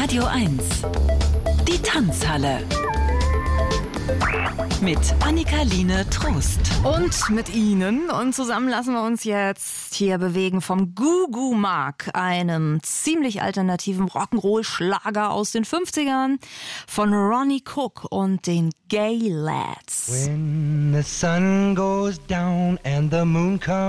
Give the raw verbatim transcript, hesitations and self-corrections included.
Radio eins. Die Tanzhalle. Mit Annika-Line Trost. Und mit Ihnen. Und zusammen lassen wir uns jetzt hier bewegen vom Gugu Mark, einem ziemlich alternativen Rock'n'Roll-Schlager aus den fünfzigern von Ronnie Cook und den Gay Lads. When the sun goes down and the moon comes